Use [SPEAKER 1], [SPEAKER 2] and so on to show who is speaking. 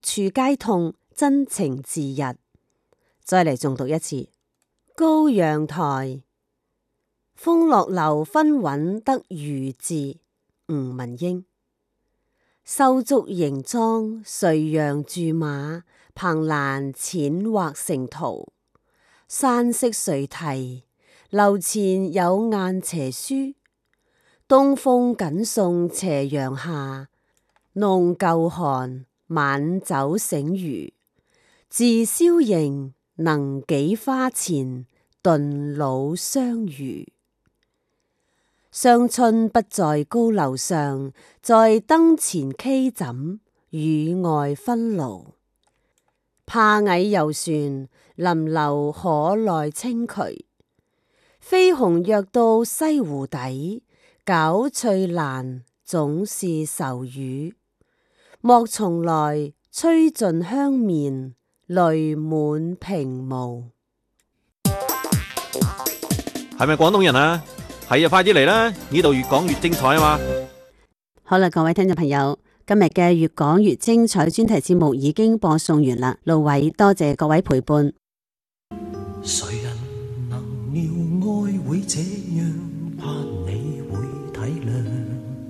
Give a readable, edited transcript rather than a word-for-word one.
[SPEAKER 1] 處皆痛，真情自日。再嚟重讀一次。高陽台，風落樓分韻得如字。吳文英。修竹營莊，垂楊駐馬，憑欄淺畫成圖。山色誰題？樓前有雁斜書。東風緊送斜陽下，弄舊寒，晚酒醒餘。自消營，能幾花前，頓老相餘。傷春不在高樓上，在燈前溪枕，與外分勞。怕蟻遊船，臨流可耐清渠。飛鴻躍到西湖底，皎翠蘭，總是愁語。莫重來，吹盡香面，淚滿屏霧。
[SPEAKER 2] 係咪廣東人啊？係啊，快啲嚟啦！呢度越講越精彩啊嘛！
[SPEAKER 1] 好啦，各位聽眾朋友，今日嘅越講越精彩專題節目已經播送完啦。盧偉多謝各位陪伴。
[SPEAKER 3] 誰人能料愛會這樣盼你